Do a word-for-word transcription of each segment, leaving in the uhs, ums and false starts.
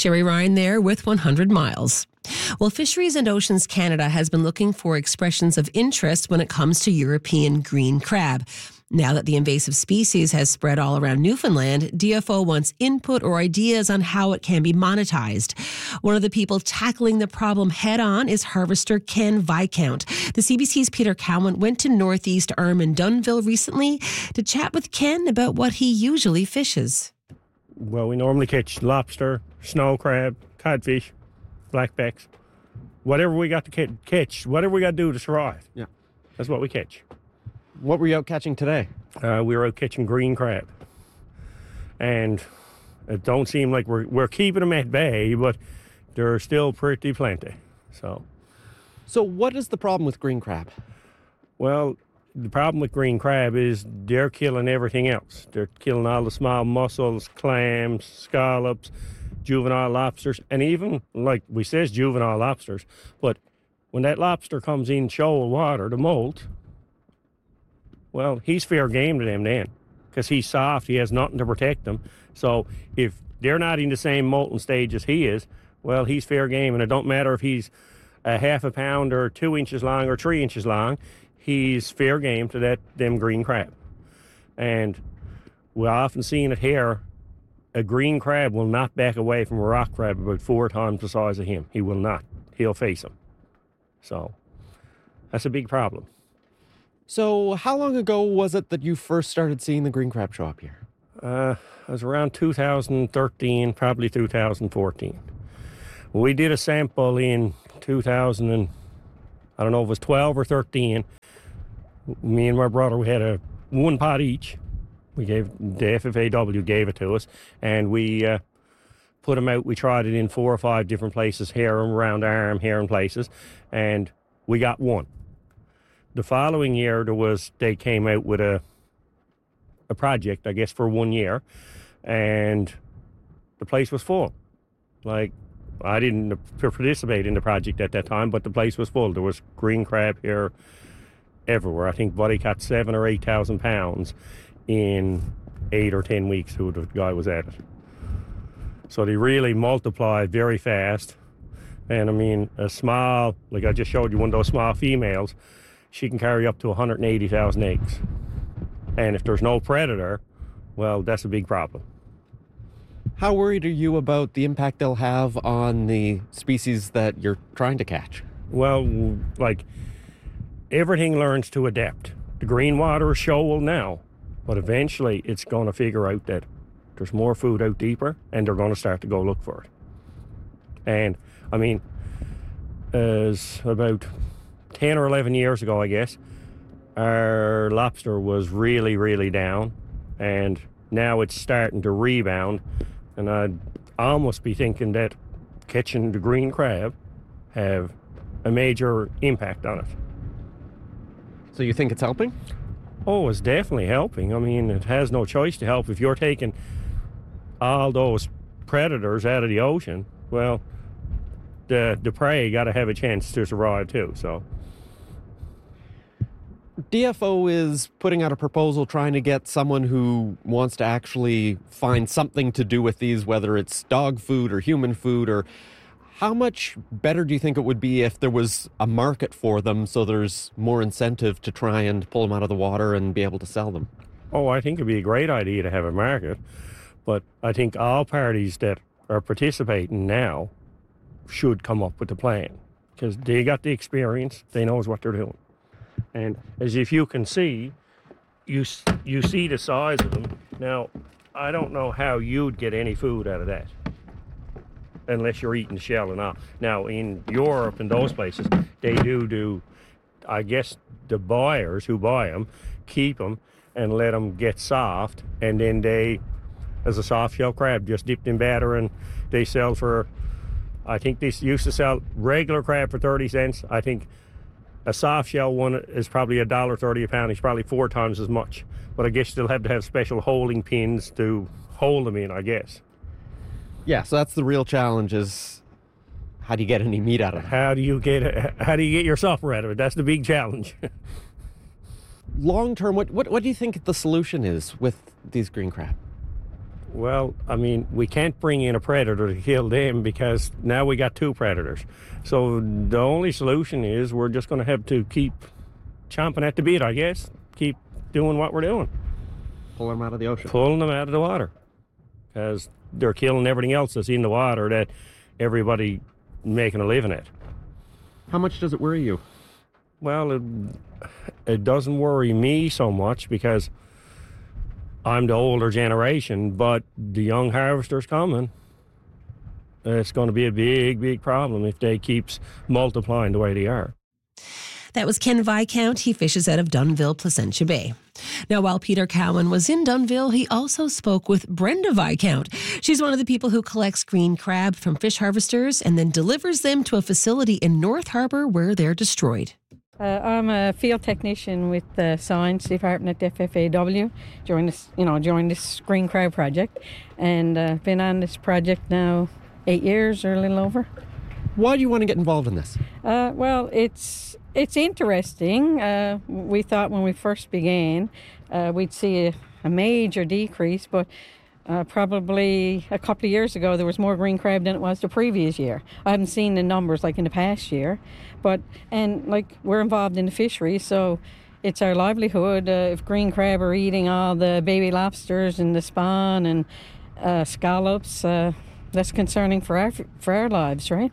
Sherry Ryan there with one hundred miles. Well, Fisheries and Oceans Canada has been looking for expressions of interest when it comes to European green crab. Now that the invasive species has spread all around Newfoundland, D F O wants input or ideas on how it can be monetized. One of the people tackling the problem head-on is harvester Ken Viscount. The C B C's Peter Cowan went to Northeast Arm and Dunnville recently to chat with Ken about what he usually fishes. Well, we normally catch lobster, snow crab, codfish, blackbacks, whatever we got to catch, whatever we got to do to survive. Yeah, that's what we catch. What were you out catching today? Uh, we were out catching green crab, and it don't seem like we're we're keeping them at bay, but they're still pretty plenty. So, so what is the problem with green crab? Well, the problem with green crab is they're killing everything else. They're killing all the small mussels, clams, scallops, juvenile lobsters, and even, like we says, juvenile lobsters. But when that lobster comes in shoal water, the molt, well, he's fair game to them then, because he's soft. He has nothing to protect them. So if they're not in the same molting stage as he is, well, he's fair game. And it don't matter if he's a half a pound or two inches long or three inches long. He's fair game to that them green crab. And we're often seeing it here. A green crab will not back away from a rock crab about four times the size of him. He will not. He'll face him. So that's a big problem. So how long ago was it that you first started seeing the green crab show up here? Uh, it was around two thousand thirteen, probably two thousand fourteen. We did a sample in two thousand, and I don't know if it was twelve or thirteen. Me and my brother, we had a one pot each. We gave, the F F A W gave it to us, and we uh, put them out. We tried it in four or five different places, here and around Arm, here and places, and we got one. The following year, there was they came out with a a project, I guess, for one year, and the place was full. Like, I didn't participate in the project at that time, but the place was full. There was green crab here everywhere. I think Buddy caught seven or eight thousand pounds in eight or ten weeks. Who the guy was at it. So they really multiplied very fast. And I mean, a small, like I just showed you, one of those small females, she can carry up to one hundred eighty thousand eggs. And if there's no predator, well, that's a big problem. How worried are you about the impact they'll have on the species that you're trying to catch? Well, like, everything learns to adapt. The green water is shoal now, but eventually it's going to figure out that there's more food out deeper, and they're going to start to go look for it. And, I mean, as about ten or eleven years ago, I guess, our lobster was really, really down, and now it's starting to rebound, and I'd almost be thinking that catching the green crab have a major impact on it. So you think it's helping? Oh, it's definitely helping. I mean, it has no choice to help. If you're taking all those predators out of the ocean, well, the the prey got to have a chance to survive too, so. D F O is putting out a proposal trying to get someone who wants to actually find something to do with these, whether it's dog food or human food, or how much better do you think it would be if there was a market for them so there's more incentive to try and pull them out of the water and be able to sell them? Oh, I think it'd be a great idea to have a market, but I think all parties that are participating now should come up with a plan, because they got the experience, they knows what they're doing. And as if you can see, you you see the size of them. Now, I don't know how you'd get any food out of that, unless you're eating the shell and all. Now, in Europe and those places, they do do, I guess, the buyers who buy them, keep them and let them get soft, and then they, as a soft shell crab, just dipped in batter, and they sell for, I think they used to sell regular crab for thirty cents. I think a soft shell one is probably a dollar thirty a pound. It's probably four times as much. But I guess they'll have to have special holding pins to hold them in, I guess. Yeah, so that's the real challenge, is how do you get any meat out of it? How do you get how do you get your supper out of it? That's the big challenge. Long term, what, what what do you think the solution is with these green crab? Well, I mean, we can't bring in a predator to kill them because now we got two predators. So the only solution is we're just going to have to keep chomping at the bit, I guess. Keep doing what we're doing. Pull them out of the ocean. Pulling them out of the water. Because they're killing everything else that's in the water that everybody making a living at. How much does it worry you? Well, it, it doesn't worry me so much because I'm the older generation, but the young harvesters coming, it's going to be a big, big problem if they keep multiplying the way they are. That was Ken Viscount. He fishes out of Dunnville, Placentia Bay. Now, while Peter Cowan was in Dunnville, he also spoke with Brenda Viscount. She's one of the people who collects green crab from fish harvesters and then delivers them to a facility in North Harbour where they're destroyed. Uh, I'm a field technician with the Science Department at F F A W during this, you know, during this green crab project, and uh, been on this project now eight years or a little over. Why do you want to get involved in this? Uh, well, it's it's interesting. Uh, we thought when we first began, uh, we'd see a, a major decrease, but Uh, probably a couple of years ago, there was more green crab than it was the previous year. I haven't seen the numbers like in the past year, but, and like we're involved in the fishery, so it's our livelihood. Uh, if green crab are eating all the baby lobsters and the spawn and uh, scallops, uh, that's concerning for our, for our lives, right?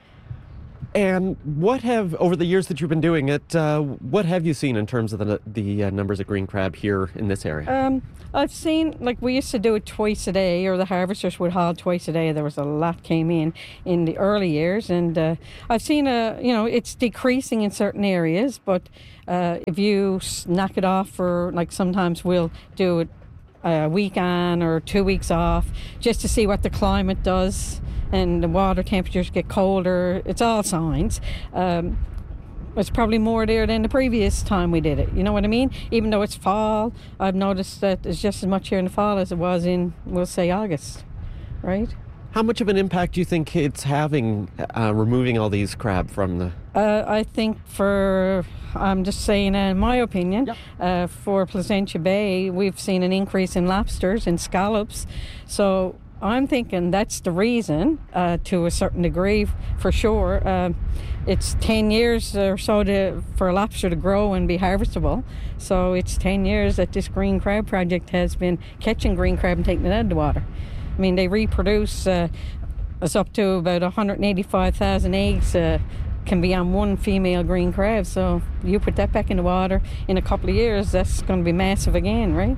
And what have, over the years that you've been doing it, uh, what have you seen in terms of the the uh, numbers of green crab here in this area? Um, I've seen, like we used to do it twice a day, or the harvesters would haul twice a day. There was a lot came in in the early years, and uh, I've seen, a, you know, it's decreasing in certain areas, but uh, if you knock it off for, like sometimes we'll do it a week on or two weeks off just to see what the climate does. And the water temperatures get colder. It's all signs. Um, it's probably more there than the previous time we did it. You know what I mean? Even though it's fall, I've noticed that it's just as much here in the fall as it was in, we'll say, August, right? How much of an impact do you think it's having, uh, removing all these crab from the... Uh, I think for, I'm just saying uh, in my opinion, yep. uh, for Placentia Bay, we've seen an increase in lobsters and scallops. So I'm thinking that's the reason, uh, to a certain degree, for sure. Uh, it's ten years or so to, for a lobster to grow and be harvestable. So it's ten years that this green crab project has been catching green crab and taking it out of the water. I mean, they reproduce, uh, it's up to about one hundred eighty-five thousand eggs uh, can be on one female green crab. So you put that back in the water, in a couple of years, that's going to be massive again, right?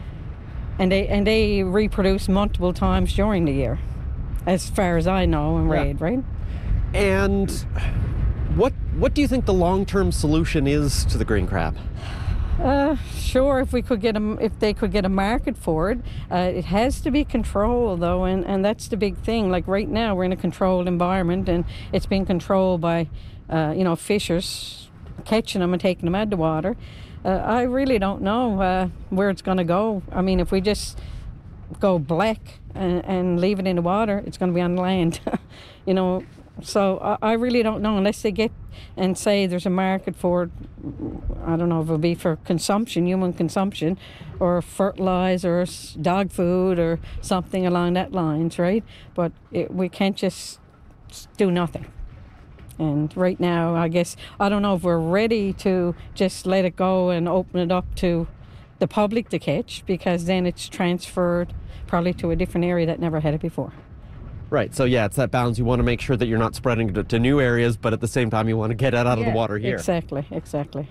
And they and they reproduce multiple times during the year, as far as I know and read, yeah. Right? And what what do you think the long-term solution is to the green crab? Uh, sure, if we could get a, if they could get a market for it, uh, it has to be controlled though, and, and that's the big thing. Like right now, we're in a controlled environment, and it's being controlled by, uh, you know, fishers catching them and taking them out of the water. Uh, I really don't know uh, where it's going to go. I mean, if we just go black and, and leave it in the water, it's going to be on land, you know. So I, I really don't know unless they get and say there's a market for it. I don't know if it'll be for consumption, human consumption, or fertilizer, or dog food, or something along that lines, right? But it, we can't just do nothing. And right now, I guess, I don't know if we're ready to just let it go and open it up to the public to catch, because then it's transferred probably to a different area that never had it before. Right. So, yeah, it's that balance. You want to make sure that you're not spreading it to new areas, but at the same time, you want to get it out yeah, of the water here. Exactly, exactly.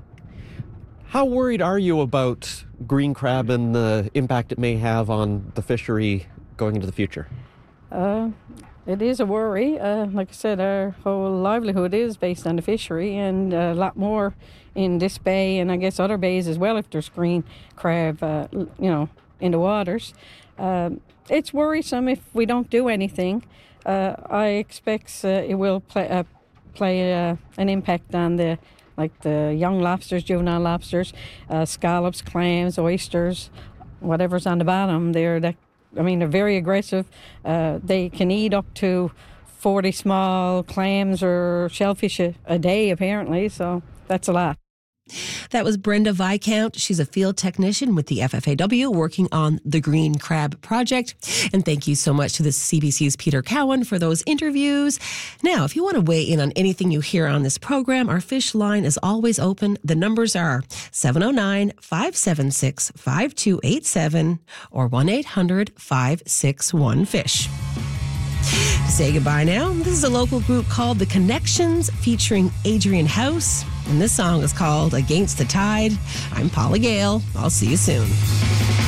How worried are you about green crab and the impact it may have on the fishery going into the future? Uh, it is a worry. Uh, like I said, our whole livelihood is based on the fishery, and a lot more in this bay, and I guess other bays as well if there's green crab, uh, you know, in the waters. Um, it's worrisome if we don't do anything. Uh, I expect uh, it will play, uh, play uh, an impact on the, like the young lobsters, juvenile lobsters, uh, scallops, clams, oysters, whatever's on the bottom there. That, I mean, they're very aggressive. Uh, they can eat up to forty small clams or shellfish a, a day, apparently, so that's a lot. That was Brenda Viscount. She's a field technician with the F F A W working on the Green Crab Project. And thank you so much to the C B C's Peter Cowan for those interviews. Now, if you want to weigh in on anything you hear on this program, our fish line is always open. The numbers are seven oh nine, five seven six, five two eight seven or one eight hundred, five six one, fish. To say goodbye now, this is a local group called The Connections featuring Adrian House. And this song is called Against the Tide. I'm Paula Gale. I'll see you soon.